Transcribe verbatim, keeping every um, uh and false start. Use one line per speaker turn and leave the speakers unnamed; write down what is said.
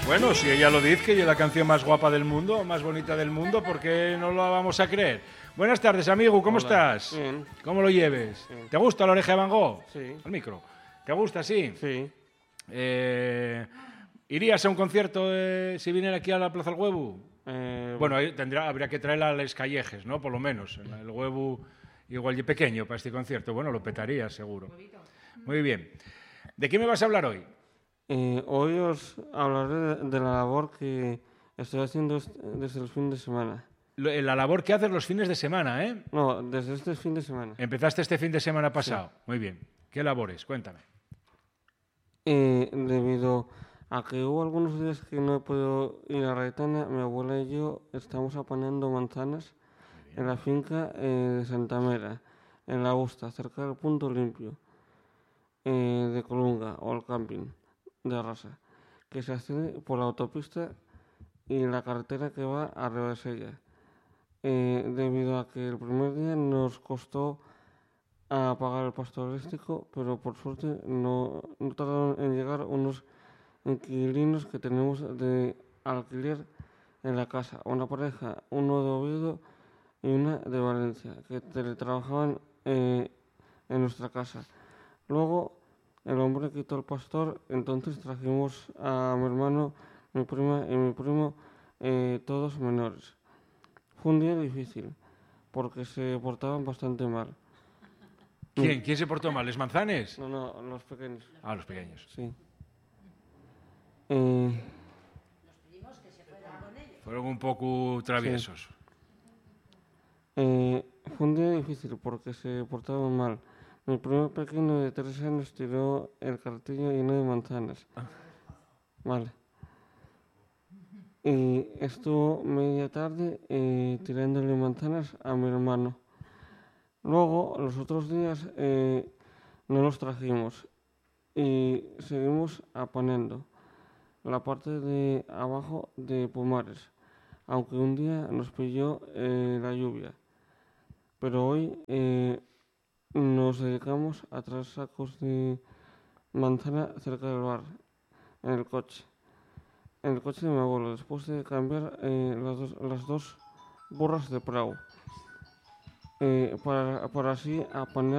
Bueno, si ella lo dice, que es la canción más guapa del mundo, más bonita del mundo, ¿por qué no lo vamos a creer? Buenas tardes, amigo, ¿cómo
Hola.
estás?
Bien.
¿Cómo lo lleves?
Bien.
¿Te gusta la oreja de Van Gogh?
Sí.
Al micro. ¿Te gusta, sí?
Sí.
Eh, ¿Irías a un concierto de, si viniera aquí a la Plaza del Huevo?
Eh,
Bueno, ahí tendría, habría que traerla a Les Callejes, ¿no? Por lo menos. El Huevo igual y pequeño para este concierto. Bueno, lo petaría, seguro. Muy bien. ¿De qué me vas a hablar hoy?
eh, hoy os hablaré de, de la labor que estoy haciendo est- desde el fin de semana.
Lo- La labor que haces los fines de semana, ¿eh?
No, desde este fin de semana.
Empezaste este fin de semana pasado. Muy bien. ¿Qué labores? Cuéntame.
Eh, debido a que hubo algunos días que no he podido ir a Raitana, mi abuela y yo estamos apanando manzanas en la finca eh, de Santa Mera, en La Busta, cerca del punto limpio eh, de Colunga o el camping de Arrasa, que se accede por la autopista y la carretera que va a Rebasella, eh, debido a que el primer día nos costó a pagar el pasto eléctrico, pero por suerte no, no tardaron en llegar unos inquilinos que tenemos de alquiler en la casa, una pareja, uno de Oviedo y una de Valencia, que teletrabajaban eh, en nuestra casa. Luego el hombre quitó el pastor, entonces trajimos a mi hermano, mi prima y mi primo, eh, todos menores. Fue un día difícil, porque se portaban bastante mal.
¿Quién? ¿Quién se portó mal? ¿Les manzanes?
No, no, los pequeños,
Ah, los pequeños.
sí. Eh,
Fueron un poco traviesos.
eh, fue un día difícil porque se portaban mal. Mi primo pequeño de tres años tiró el cartillo lleno de manzanas. Vale. Y estuvo media tarde eh, tirándole manzanas a mi hermano. Luego, los otros días, eh, no los trajimos y seguimos apanando la parte de abajo de Pumares, aunque un día nos pilló eh, la lluvia. Pero hoy eh, nos dedicamos a traer sacos de manzana cerca del bar, en el coche. En el coche de mi abuelo, después de cambiar eh, las, dos, las dos burras de prau, eh, para, para así apanar